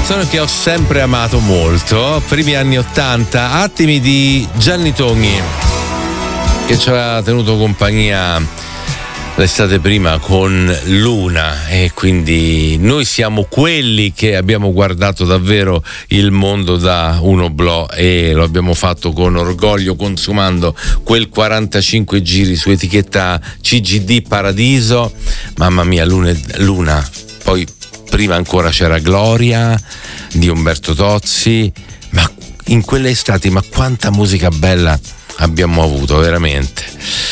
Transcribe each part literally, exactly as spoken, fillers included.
canzone che ho sempre amato molto, primi anni ottanta, Attimi di Gianni Togni, che ci aveva tenuto compagnia l'estate prima con Luna, e quindi noi siamo quelli che abbiamo guardato davvero il mondo da un oblò e lo abbiamo fatto con orgoglio, consumando quel quarantacinque giri su etichetta C G D Paradiso. Mamma mia, Luna, Luna. Poi prima ancora c'era Gloria di Umberto Tozzi, ma in quelle estati, ma quanta musica bella abbiamo avuto, veramente.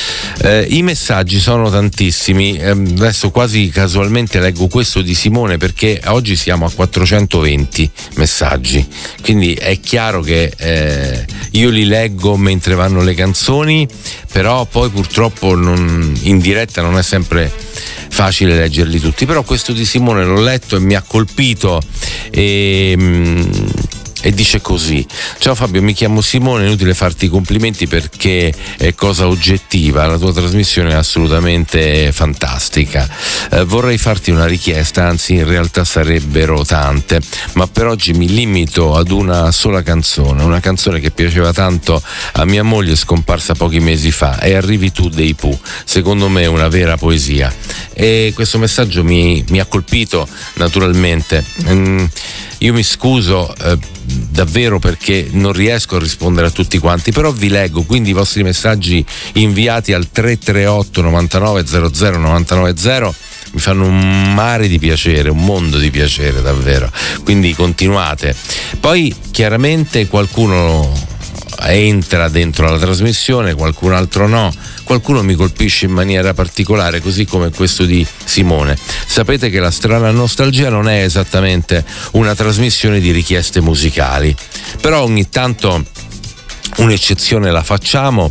Eh, I messaggi sono tantissimi, eh, adesso quasi casualmente leggo questo di Simone, perché oggi siamo a quattrocentoventi messaggi, quindi è chiaro che eh, io li leggo mentre vanno le canzoni, però poi purtroppo non, in diretta non è sempre facile leggerli tutti, però questo di Simone l'ho letto e mi ha colpito e... Mm, e dice così: ciao Fabio, mi chiamo Simone, inutile farti i complimenti perché è cosa oggettiva, la tua trasmissione è assolutamente fantastica. Eh, vorrei farti una richiesta, anzi in realtà sarebbero tante, ma per oggi mi limito ad una sola canzone, una canzone che piaceva tanto a mia moglie, scomparsa pochi mesi fa, e Arrivi tu dei Pooh, secondo me è una vera poesia. E questo messaggio mi, mi ha colpito naturalmente. Mm, io mi scuso eh, davvero perché non riesco a rispondere a tutti quanti, però vi leggo quindi i vostri messaggi inviati al tre tre otto novantanove zero zero novantanove zero. Mi fanno un mare di piacere, un mondo di piacere davvero, quindi continuate. Poi chiaramente qualcuno entra dentro la trasmissione, qualcun altro no, qualcuno mi colpisce in maniera particolare, così come questo di Simone. Sapete che la strana nostalgia non è esattamente una trasmissione di richieste musicali, però ogni tanto un'eccezione la facciamo,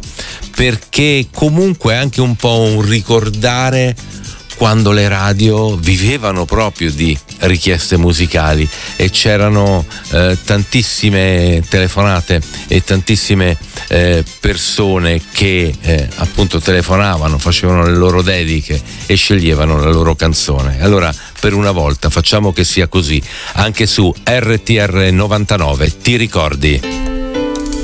perché comunque è anche un po' un ricordare quando le radio vivevano proprio di richieste musicali e c'erano eh, tantissime telefonate e tantissime eh, persone che eh, appunto telefonavano, facevano le loro dediche e sceglievano la loro canzone. Allora, per una volta facciamo che sia così anche su R T R novantanove, ti ricordi?